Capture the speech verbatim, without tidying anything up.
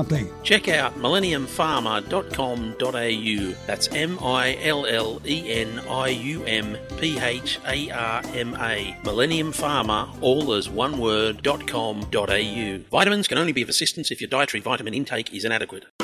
company. Check out millennium pharma dot com dot a u. That's M I L L E N I U M P H A R M A. Millennium Pharma, all as one word, dot com dot a u. Vitamins can only be of assistance if your dietary vitamin intake is inadequate.